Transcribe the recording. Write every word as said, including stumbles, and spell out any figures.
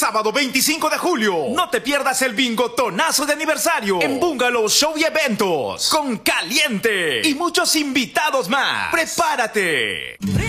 sábado veinticinco de julio. No te pierdas el bingo tonazo de aniversario en Bungalow Show y Eventos con Caliente y muchos invitados más. ¡Prepárate!